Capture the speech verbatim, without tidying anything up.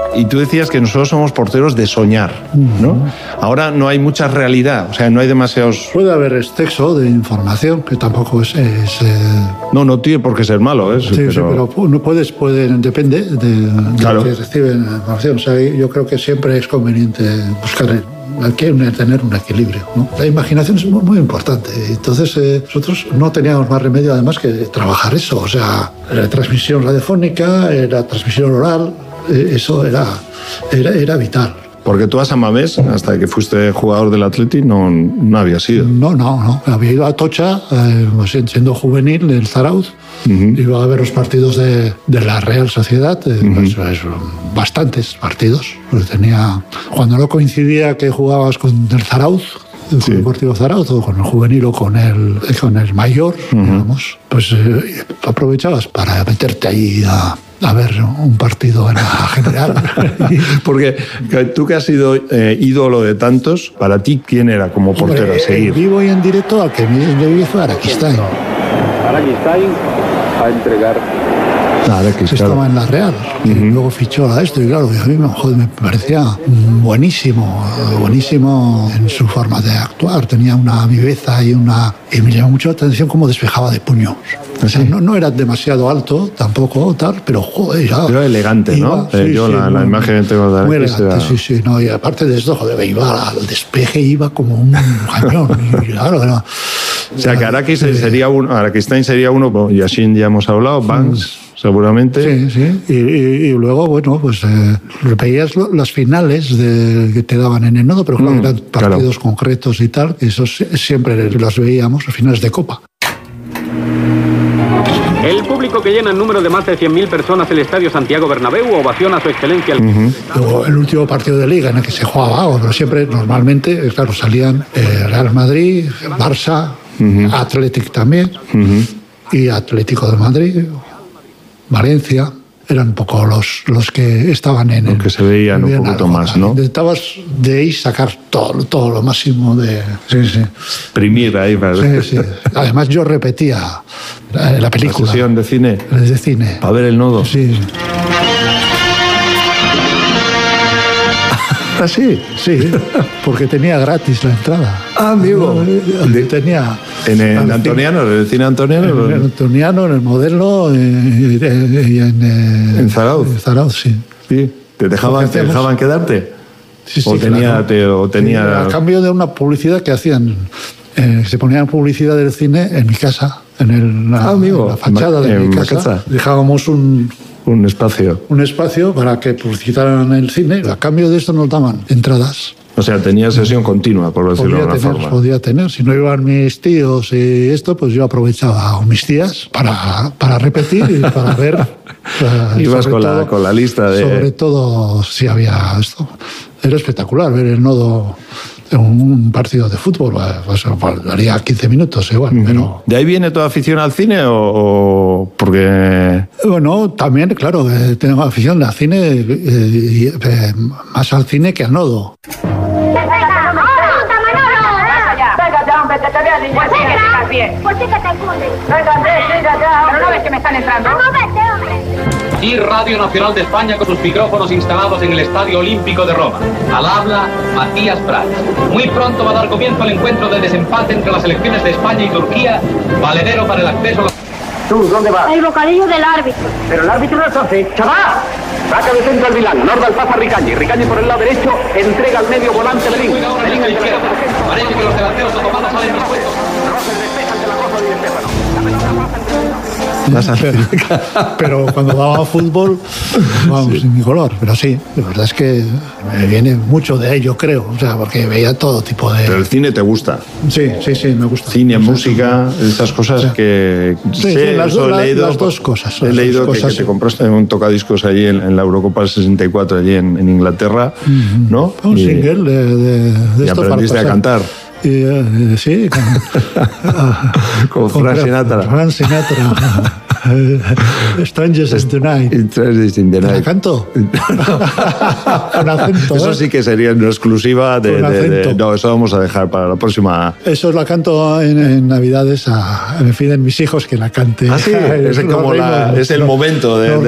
Y tú decías que nosotros somos porteros de soñar, ¿no? Uh-huh. Ahora no hay mucha realidad, o sea, no hay demasiados... Puede haber exceso de información, que tampoco es... es eh... No, no tiene por qué ser malo, ¿eh? Sí, pero... sí, pero no puedes, pueden, depende de, de claro. lo que reciben la información. O sea, yo creo que siempre es conveniente buscar... El, hay que tener un equilibrio, ¿no? La imaginación es muy, muy importante. Entonces, eh, nosotros no teníamos más remedio, además, que trabajar eso. O sea, la transmisión radiofónica, la transmisión oral, eh, eso era, era, era vital. Porque tú a San Mamés, hasta que fuiste jugador del Atleti, no, no habías ido. No, no, no. Había ido a Atocha, eh, siendo juvenil, del Zarauz. Uh-huh. Iba a ver los partidos de, de la Real Sociedad, eh, uh-huh. pues, pues, bastantes partidos. Pues tenía, cuando no coincidía que jugabas con el Zarauz, con sí. el Deportivo Zarauz, o con el juvenil o con el, con el mayor, uh-huh. digamos, pues eh, aprovechabas para meterte ahí a... a ver un partido en la general. Porque tú que has sido eh, ídolo de tantos, para ti, ¿quién era como portero Hombre, a seguir? En vivo y en directo, al que me vi fue Araquistain. Araquistain a entregar. Claro, que estaba en la Real, y uh-huh. luego fichó a esto, y claro, a mí joder, me parecía buenísimo, buenísimo en su forma de actuar. Tenía una viveza y una... Y me llamó mucho la atención cómo despejaba de puños. O sea, no, no era demasiado alto, tampoco tal, pero joder, ya... Era elegante, iba, ¿no? Sí, eh, yo sí, la, muy, la imagen que tengo de Muy elegante, era... sí, sí. No, y aparte de esto, joder, iba al despeje, iba como un cañón. Y claro, era... O sea, que Araquistain sería uno, Araquistain sería uno, y así ya hemos hablado, Banks... seguramente. Sí, sí. Y, y, y luego, bueno, pues eh, veías lo, las finales de, que te daban en el nodo, pero claro, mm, eran partidos claro. concretos y tal, que esos siempre los veíamos, las finales de Copa. El público que llena en número de más de cien mil personas el Estadio Santiago Bernabéu ovaciona a su excelencia. El... Uh-huh. Luego, el último partido de Liga en el que se jugaba algo, pero siempre, normalmente, claro, salían eh, Real Madrid, Barça, uh-huh. Athletic también, uh-huh. y Atlético de Madrid... Valencia, eran un poco los, los que estaban en el... Los que se veían un poquito más, ¿no? Intentabas de ahí sacar todo, todo lo máximo de... Sí, sí. Exprimir ahí. Para... Sí, sí. Además yo repetía la, la película. ¿La sesión de cine? De cine. Para ver el nodo. Sí. Ah, sí, sí, porque tenía gratis la entrada. Ah, amigo. De, tenía... ¿En el Antoniano, en el cine Antoniano? En el Antoniano, en el Modelo y en... En, ¿En Zarauz? En Zarauz, sí. Sí. ¿Te dejaban, ¿te dejaban quedarte? Sí, sí, ¿O tenía, claro. te, o tenía... Sí, a cambio de una publicidad que hacían, eh, se ponían publicidad del cine en mi casa, en, el, la, ah, amigo. en la fachada de en mi casa. casa. Dejábamos un... Un espacio. Un espacio para que publicitaran el cine. A cambio de esto nos daban entradas. O sea, tenía sesión continua, por decirlo de alguna tener, forma. Podía tener. Si no iban mis tíos y esto, pues yo aprovechaba a mis tías para, para repetir y para ver. Para, Ibas con, todo, la, con la lista de... Sobre todo si había esto. Era espectacular ver el nodo en un partido de fútbol. Pues, daría quince minutos igual, uh-huh. pero... ¿De ahí viene toda afición al cine o, o porque...? Bueno, también, claro, eh, tengo afición al cine, eh, eh, más al cine que al nodo. ¿Por qué que te cules? Venga, Andrés, venga ya. Pero no ves que me están entrando. Vamos, vete, hombre. Y Radio Nacional de España con sus micrófonos instalados en el Estadio Olímpico de Roma. Al habla, Matías Prats. Muy pronto va a dar comienzo el encuentro de desempate entre las selecciones de España y Turquía, valedero para el acceso a la... ¿Tú dónde vas? El bocadillo del árbitro. Pero el árbitro no es hace. ¡Chaval! Saca de centro al Vilán, Norda al pasa a Ricañi. Ricañi por el lado derecho, entrega al medio volante Belín. Belín al izquierda. Parece que los delanteros otomanos salen dispuestos. Pero cuando daba fútbol, vamos, sí. sin mi color. Pero sí, la verdad es que me viene mucho de ello, creo. O sea, porque veía todo tipo de... Pero el cine te gusta. Sí, sí, sí, me gusta. Cine, o sea, música, esas cosas, o sea, que... Sí, sé, sí, las, do, he leído, las dos cosas. He leído dos que, cosas, que te compraste un tocadiscos allí en, en la Eurocopa del sesenta y cuatro, allí en, en Inglaterra, uh-huh. ¿no? Un y, single de, de, de y esto aprendiste para a cantar. Y, uh, sí, con, con, con Frank Sinatra. Frank Sinatra. Strangers in the Night. Strangers in the Night. ¿La canto? Con acento. Eso ¿eh? sí que sería una exclusiva de, de, de... No, eso vamos a dejar para la próxima. Eso la canto en, en Navidades. A, me piden mis hijos que la cante. Ah, sí. Es, como la, es el momento de...